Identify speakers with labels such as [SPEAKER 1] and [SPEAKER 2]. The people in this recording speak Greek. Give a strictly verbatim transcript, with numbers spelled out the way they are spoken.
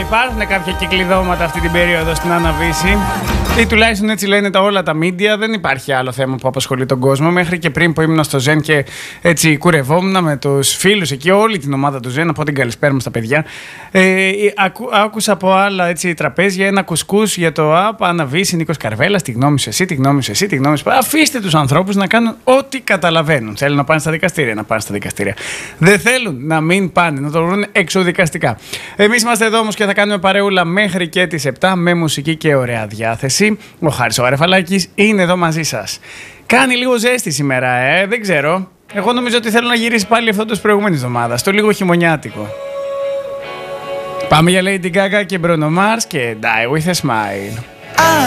[SPEAKER 1] υπάρχουν κάποια κυκλειδώματα αυτή την περίοδο στην Αναβίση. Ή τουλάχιστον έτσι λένε τα όλα τα media. Δεν υπάρχει άλλο θέμα που απασχολεί τον κόσμο. Μέχρι και πριν που ήμουν στο Ζεν και έτσι κουρευόμουν με τους φίλους εκεί, όλη την ομάδα του Ζεν, από την καλησπέρα μου στα παιδιά. Ε, ακού, άκουσα από άλλα έτσι, τραπέζια ένα κουσκούς για το ΑΠ, Αναβίση, Νίκος Καρβέλας. Τη γνώμη σου εσύ, τη γνώμη σου εσύ, τη γνώμη σου. Αφήστε τους ανθρώπους να κάνουν ό,τι καταλαβαίνουν. Θέλουν να πάνε στα δικαστήρια, να πάνε στα δικαστήρια. Δεν θέλουν να μην πάνε, να το βρουν εξωδικαστικά. Εμείς είμαστε εδώ όμως και θα κάνουμε παρεούλα μέχρι και τις επτά με μουσική και ωραία διάθεση. Ο Χάρης ο Γαρεφαλάκης είναι εδώ μαζί σας. Κάνει λίγο ζέστη σήμερα, ε, δεν ξέρω. Εγώ νομίζω ότι θέλω να γυρίσει πάλι αυτό της προηγούμενης εβδομάδας, το λίγο χειμωνιάτικο. Πάμε για Lady Gaga και Bruno Mars και Die With A Smile.